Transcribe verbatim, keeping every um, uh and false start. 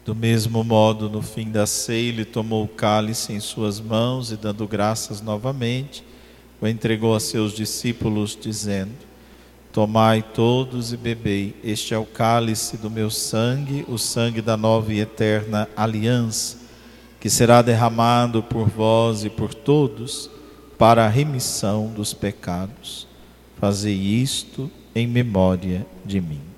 Do mesmo modo, no fim da ceia, ele tomou o cálice em suas mãos e, dando graças novamente, o entregou a seus discípulos, dizendo: tomai todos e bebei, este é o cálice do meu sangue, o sangue da nova e eterna aliança, que será derramado por vós e por todos para a remissão dos pecados. Fazei isto em memória de mim.